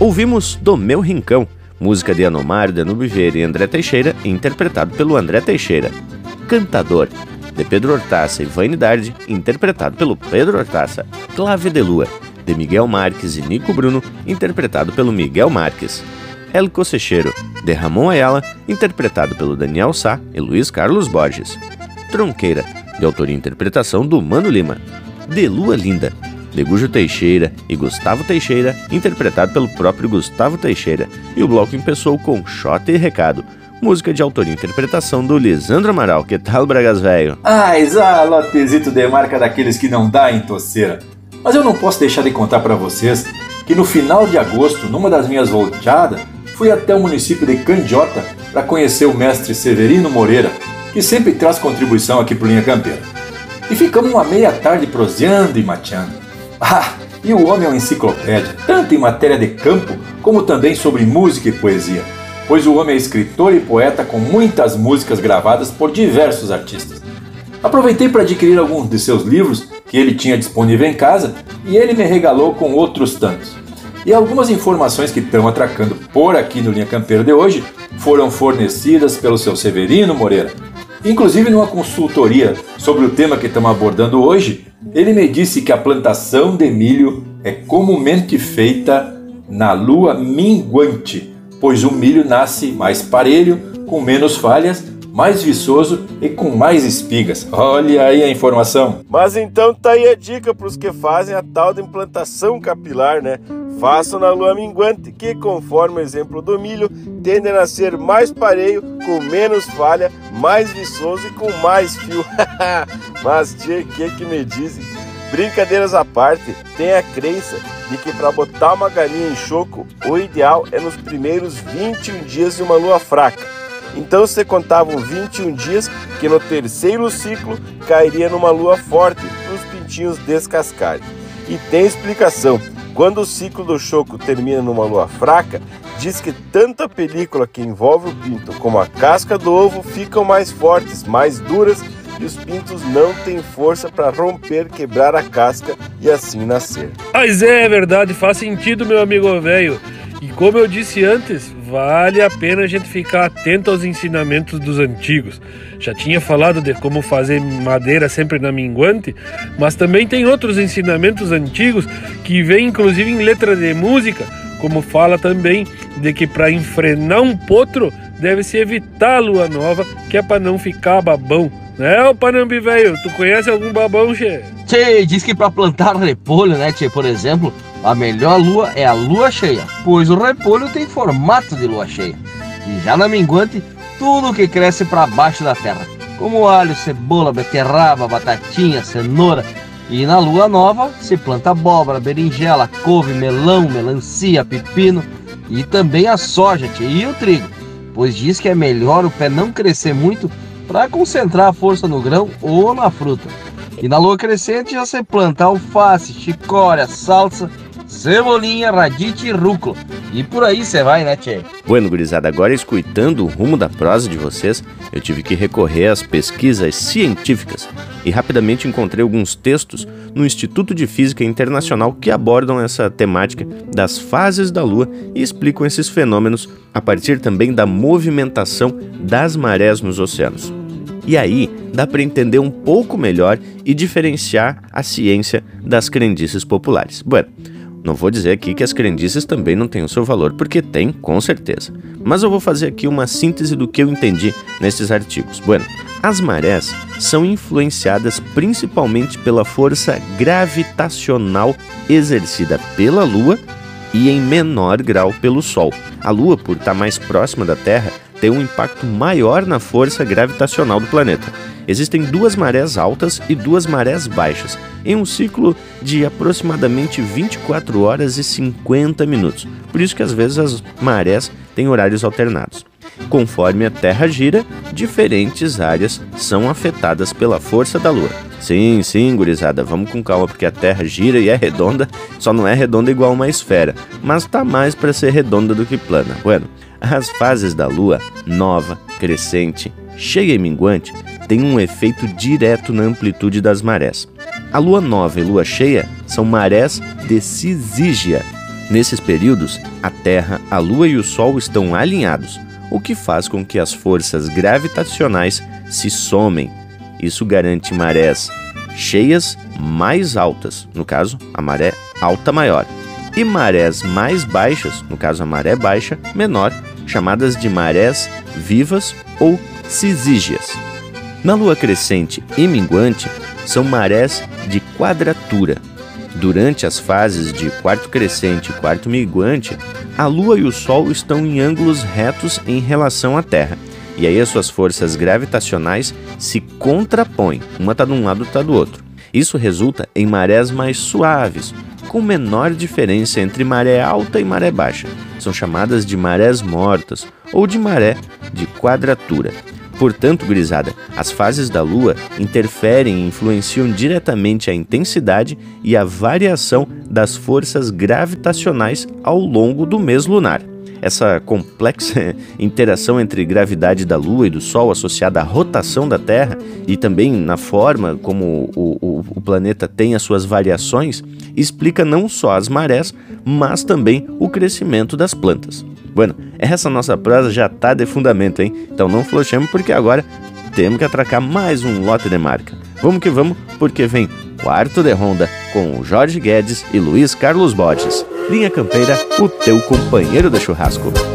Ouvimos Do Meu Rincão, música de Anomário, Danube Vieira e André Teixeira, interpretado pelo André Teixeira. Cantador, de Pedro Hortaça e Vanidade, interpretado pelo Pedro Hortaça. Clave de Lua, de Miguel Marques e Nico Bruno, interpretado pelo Miguel Marques. El Cocecheiro, de Ramon Ayala, interpretado pelo Daniel Sá e Luiz Carlos Borges. Tronqueira, de autoria e interpretação do Mano Lima. De Lua Linda, de Gujo Teixeira e Gustavo Teixeira, interpretado pelo próprio Gustavo Teixeira. E o bloco começou com Xota e Recado, música de autoria e interpretação do Lisandro Amaral. Que tal, Bragas Velho? Lotezito de marca daqueles que não dá em toceira. Mas eu não posso deixar de contar para vocês que no final de agosto, numa das minhas volteadas, fui até o município de Candiota para conhecer o mestre Severino Moreira, que sempre traz contribuição aqui pro Linha Campeira. E ficamos uma meia tarde proseando e mateando. E o homem é uma enciclopédia, tanto em matéria de campo, como também sobre música e poesia, pois o homem é escritor e poeta com muitas músicas gravadas por diversos artistas. Aproveitei para adquirir alguns de seus livros que ele tinha disponível em casa e ele me regalou com outros tantos. E algumas informações que estão atracando por aqui no Linha Campeira de hoje foram fornecidas pelo seu Severino Moreira. Inclusive, numa consultoria sobre o tema que estamos abordando hoje, ele me disse que a plantação de milho é comumente feita na lua minguante, pois o milho nasce mais parelho, com menos falhas, mais viçoso e com mais espigas. Olha aí a informação. Mas então tá aí a dica para os que fazem a tal de implantação capilar, né? Façam na lua minguante, que conforme o exemplo do milho, tende a nascer mais pareio, com menos falha, mais viçoso e com mais fio. Mas tchê, que me dizem? Brincadeiras à parte, tem a crença de que para botar uma galinha em choco, o ideal é nos primeiros 21 dias de uma lua fraca. Então você contava 21 dias que no terceiro ciclo cairia numa lua forte para os pintinhos descascarem. E tem explicação. Quando o ciclo do choco termina numa lua fraca, diz que tanto a película que envolve o pinto como a casca do ovo ficam mais fortes, mais duras, e os pintos não têm força para romper, quebrar a casca e assim nascer. Mas é verdade, faz sentido, meu amigo velho. E como eu disse antes, vale a pena a gente ficar atento aos ensinamentos dos antigos. Já tinha falado de como fazer madeira sempre na minguante, mas também tem outros ensinamentos antigos que vêm inclusive em letra de música, como fala também de que para enfrenar um potro deve-se evitar a lua nova, que é para não ficar babão. Né, ô Panambi velho, tu conhece algum babão, che? Tchê, diz que para plantar repolho, né, tchê, por exemplo, a melhor lua é a lua cheia, pois o repolho tem formato de lua cheia. E já na minguante, tudo que cresce para baixo da terra, como alho, cebola, beterraba, batatinha, cenoura. E na lua nova se planta abóbora, berinjela, couve, melão, melancia, pepino e também a soja, tchê, e o trigo, pois diz que é melhor o pé não crescer muito para concentrar a força no grão ou na fruta. E na lua crescente já se planta alface, chicória, salsa, cebolinha, radite e rúcula. E por aí você vai, né, tchê? Bueno, gurizada, agora escutando o rumo da prosa de vocês, eu tive que recorrer às pesquisas científicas e rapidamente encontrei alguns textos no Instituto de Física Internacional que abordam essa temática das fases da Lua e explicam esses fenômenos a partir também da movimentação das marés nos oceanos. E aí dá para entender um pouco melhor e diferenciar a ciência das crendices populares. Bueno, não vou dizer aqui que as crendices também não têm o seu valor, porque tem, com certeza. Mas eu vou fazer aqui uma síntese do que eu entendi nesses artigos. Bueno, as marés são influenciadas principalmente pela força gravitacional exercida pela Lua e em menor grau pelo Sol. A Lua, por estar mais próxima da Terra, tem um impacto maior na força gravitacional do planeta. Existem 2 marés altas e 2 marés baixas, em um ciclo de aproximadamente 24 horas e 50 minutos. Por isso que às vezes as marés têm horários alternados. Conforme a Terra gira, diferentes áreas são afetadas pela força da Lua. Sim, gurizada, vamos com calma, porque a Terra gira e é redonda, só não é redonda igual uma esfera, mas tá mais para ser redonda do que plana. Bueno, as fases da Lua, nova, crescente, cheia e minguante, têm um efeito direto na amplitude das marés. A Lua nova e Lua cheia são marés de cisígia. Nesses períodos, a Terra, a Lua e o Sol estão alinhados, o que faz com que as forças gravitacionais se somem. Isso garante marés cheias mais altas, no caso, a maré alta maior, e marés mais baixas, no caso, a maré baixa menor, chamadas de marés vivas ou cisígias. Na lua crescente e minguante, são marés de quadratura. Durante as fases de quarto crescente e quarto minguante, a Lua e o Sol estão em ângulos retos em relação à Terra. E aí as suas forças gravitacionais se contrapõem, uma está de um lado, outra do outro. Isso resulta em marés mais suaves, com menor diferença entre maré alta e maré baixa. São chamadas de marés mortas ou de maré de quadratura. Portanto, gurizada, as fases da Lua interferem e influenciam diretamente a intensidade e a variação das forças gravitacionais ao longo do mês lunar. Essa complexa interação entre gravidade da Lua e do Sol associada à rotação da Terra e também na forma como o planeta tem as suas variações explica não só as marés, mas também o crescimento das plantas. Bueno, essa nossa prosa já tá de fundamento, hein? Então não flochemos porque agora temos que atracar mais um lote de marca. Vamos que vamos, porque vem Quarto de Ronda com o Jorge Guedes e Luiz Carlos Borges. Linha Campeira, o teu companheiro de churrasco.